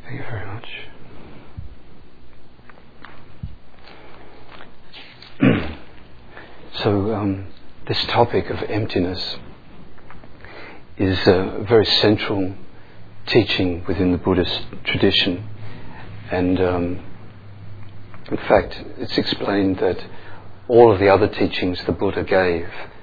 Thank you very much. So this topic of emptiness is a very central teaching within the Buddhist tradition, and in fact it's explained that all of the other teachings the Buddha gave